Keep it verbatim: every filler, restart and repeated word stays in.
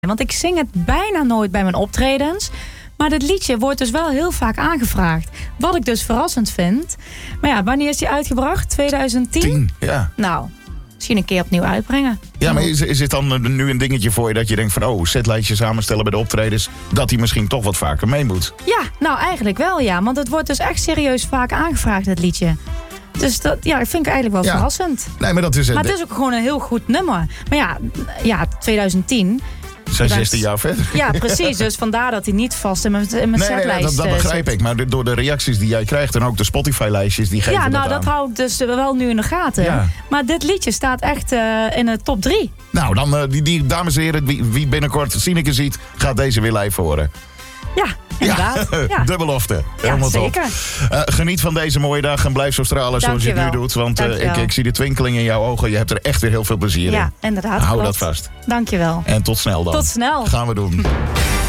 Want ik zing het bijna nooit bij mijn optredens. Maar dit liedje wordt dus wel heel vaak aangevraagd. Wat ik dus verrassend vind. Maar ja, wanneer is die uitgebracht? twintig tien? Tien, ja. Nou, misschien een keer opnieuw uitbrengen. Ja, maar is, is het dan nu een dingetje voor je dat je denkt van... oh, setlijstje samenstellen bij de optredens... dat die misschien toch wat vaker mee moet? Ja, nou eigenlijk wel ja. Want het wordt dus echt serieus vaak aangevraagd, het liedje. Dus dat ja, dat vind ik eigenlijk wel ja. verrassend. Nee, maar dat is het. Maar het is ook gewoon een heel goed nummer. Maar ja, ja twintig tien... We zijn zestien jaar verder. Ja, precies. Dus vandaar dat hij niet vast in mijn, in mijn nee, setlijst nee, dat, dat begrijp zit. ik. Maar door de reacties die jij krijgt en ook de Spotify-lijstjes... die geven ja, nou, dat dat aan. hou ik dus wel nu in de gaten. Ja. Maar dit liedje staat echt uh, in de top drie. Nou, dan, uh, die, die dames en heren, wie, wie binnenkort Sineke ziet... gaat deze weer live horen. Ja, inderdaad. Ja, ja. de belofte. Ja, Helemaal zeker. top. Uh, geniet van deze mooie dag en blijf zo stralen zoals je het nu doet. Want uh, ik, ik zie de twinkeling in jouw ogen. Je hebt er echt weer heel veel plezier in. Ja, inderdaad. Hou klopt. dat vast. Dankjewel. En tot snel dan. Tot snel. Gaan we doen.